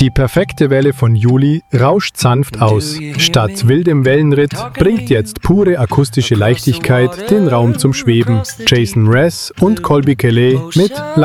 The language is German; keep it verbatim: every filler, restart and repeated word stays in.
Die perfekte Welle von Juli rauscht sanft aus. Statt wildem Wellenritt bringt jetzt pure akustische Leichtigkeit den Raum zum Schweben. Jason Mraz und Colbie Caillat mit